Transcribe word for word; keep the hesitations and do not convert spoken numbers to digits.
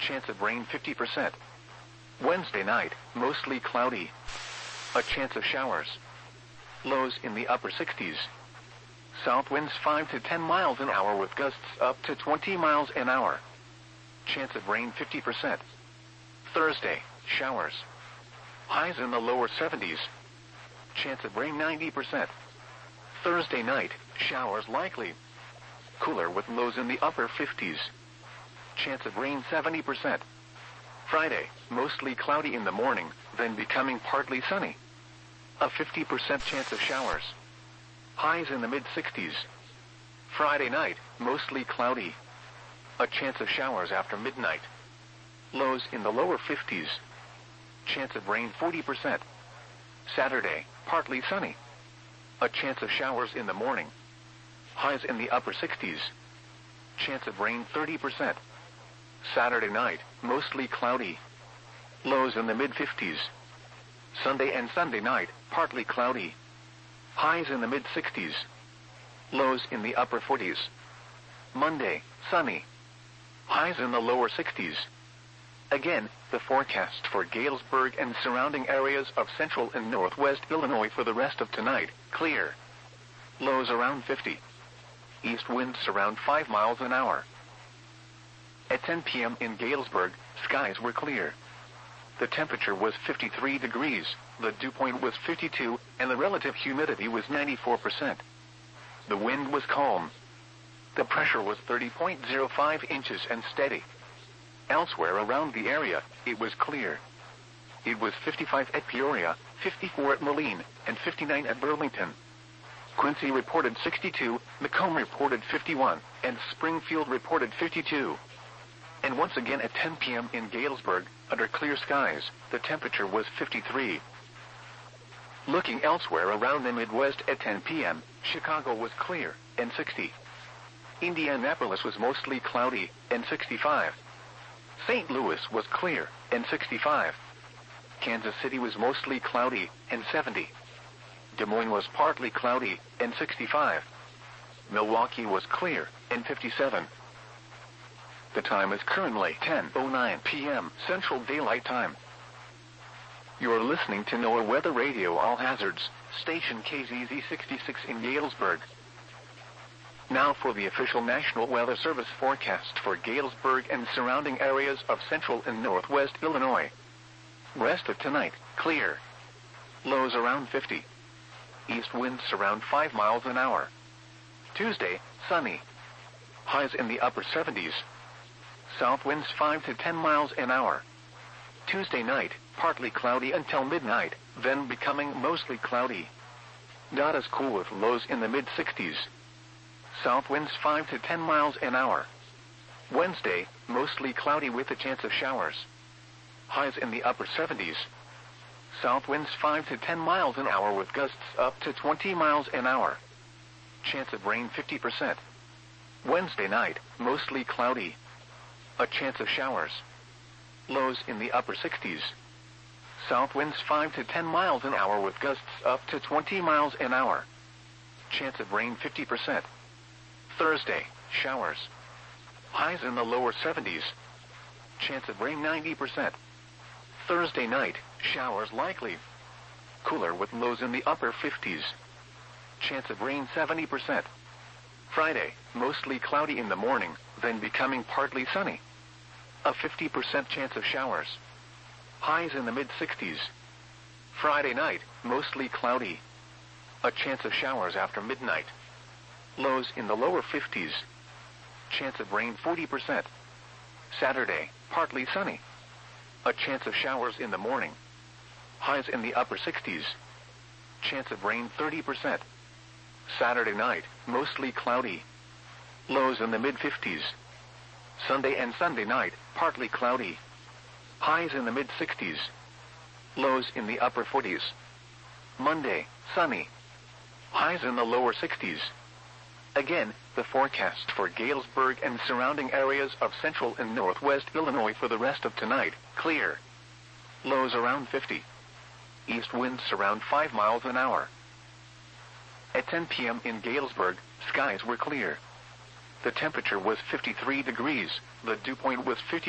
chance of rain fifty percent. Wednesday night, mostly cloudy. A chance of showers. Lows in the upper sixties. South winds five to ten miles an hour with gusts up to twenty miles an hour. Chance of rain fifty percent. Thursday, showers. Highs in the lower seventies. Chance of rain ninety percent. Thursday night, showers likely. Cooler with lows in the upper fifties. Chance of rain seventy percent. Friday, mostly cloudy in the morning, then becoming partly sunny. A fifty percent chance of showers. Highs in the mid-sixties. Friday night, mostly cloudy. A chance of showers after midnight. Lows in the lower fifties. Chance of rain forty percent. Saturday, partly sunny. A chance of showers in the morning. Highs in the upper sixties. Chance of rain thirty percent. Saturday night, mostly cloudy. Lows in the mid-fifties. Sunday and Sunday night, partly cloudy. Highs in the mid-sixties. Lows in the upper forties. Monday, sunny. Highs in the lower sixties. Again, the forecast for Galesburg and surrounding areas of central and northwest Illinois for the rest of tonight, clear. Lows around fifty. East winds around five miles an hour. At ten p m in Galesburg, skies were clear. The temperature was fifty-three degrees, the dew point was fifty-two, and the relative humidity was ninety-four percent. The wind was calm. The pressure was thirty point zero five inches and steady. Elsewhere around the area, it was clear. It was fifty-five at Peoria, fifty-four at Moline, and fifty-nine at Burlington. Quincy reported sixty-two, Macomb reported fifty-one, and Springfield reported fifty-two. And once again at ten p m in Galesburg, under clear skies, the temperature was fifty-three. Looking elsewhere around the Midwest at ten p m, Chicago was clear, and sixty. Indianapolis was mostly cloudy, and sixty-five. Saint Louis was clear, and sixty-five. Kansas City was mostly cloudy, and seventy. Des Moines was partly cloudy, and sixty-five. Milwaukee was clear, and fifty-seven. The time is currently ten oh nine p m Central Daylight Time. You are listening to NOAA Weather Radio All Hazards, station K Z Z sixty-six in Galesburg. Now for the official National Weather Service forecast for Galesburg and surrounding areas of central and northwest Illinois. Rest of tonight, clear. Lows around fifty. East winds around five miles an hour. Tuesday, sunny. Highs in the upper seventies. South winds five to ten miles an hour. Tuesday night, partly cloudy until midnight, then becoming mostly cloudy. Not as cool with lows in the mid-sixties. South winds five to ten miles an hour. Wednesday, mostly cloudy with a chance of showers. Highs in the upper seventies. South winds five to ten miles an hour with gusts up to twenty miles an hour. Chance of rain fifty percent. Wednesday night, mostly cloudy. A chance of showers. Lows in the upper sixties. South winds five to ten miles an hour with gusts up to twenty miles an hour. Chance of rain fifty percent. Thursday, showers. Highs in the lower seventies. Chance of rain ninety percent. Thursday night, showers likely. Cooler with lows in the upper fifties. Chance of rain seventy percent. Friday, mostly cloudy in the morning, then becoming partly sunny. A fifty percent chance of showers. Highs in the mid-sixties. Friday night, mostly cloudy. A chance of showers after midnight. Lows in the lower fifties. Chance of rain forty percent. Saturday, partly sunny. A chance of showers in the morning. Highs in the upper sixties. Chance of rain thirty percent. Saturday night, mostly cloudy. Lows in the mid-fifties. Sunday and Sunday night, partly cloudy. Highs in the mid-sixties. Lows in the upper forties. Monday, sunny. Highs in the lower sixties. Again, the forecast for Galesburg and surrounding areas of central and northwest Illinois for the rest of tonight, clear. Lows around fifty. East winds around five miles an hour. At ten p m in Galesburg, skies were clear. The temperature was fifty-three degrees, the dew point was fifty